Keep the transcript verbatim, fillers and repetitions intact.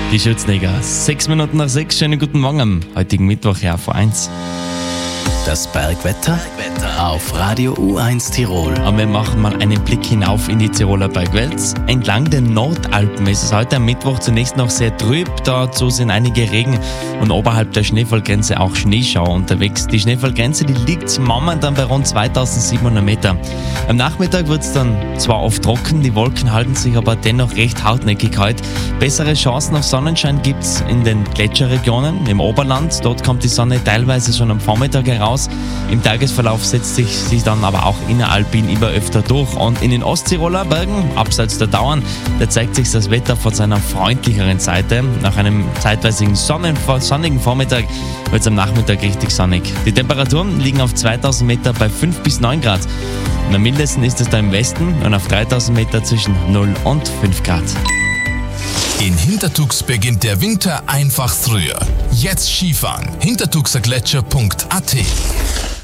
Die Schützenegger. Sechs Minuten nach sechs. Schönen guten Morgen am heutigen Mittwoch, ja, vor eins. Das Bergwetter auf Radio U eins Tirol. Und wir machen mal einen Blick hinauf in die Tiroler Bergwelt. Entlang den Nordalpen ist es heute am Mittwoch zunächst noch sehr trüb. Dazu sind einige Regen und oberhalb der Schneefallgrenze auch Schneeschauer unterwegs. Die Schneefallgrenze, die liegt momentan bei rund zweitausendsiebenhundert Meter. Am Nachmittag wird es dann zwar oft trocken, die Wolken halten sich aber dennoch recht hartnäckig heute. Bessere Chancen auf Sonnenschein gibt es in den Gletscherregionen, im Oberland. Dort kommt die Sonne teilweise schon am Vormittag heraus. Im Tagesverlauf setzt sich sie dann aber auch inneralpin immer öfter durch. Und in den Osttiroler Bergen, abseits der Tauern, da zeigt sich das Wetter von seiner freundlicheren Seite. Nach einem zeitweisigen sonnen- sonnigen Vormittag wird es am Nachmittag richtig sonnig. Die Temperaturen liegen auf zweitausend Meter bei fünf bis neun Grad. Und am mildesten ist es da im Westen und auf dreitausend Meter zwischen null und fünf Grad. In Hintertux beginnt der Winter einfach früher. Jetzt Skifahren. hintertuxergletscher punkt a t.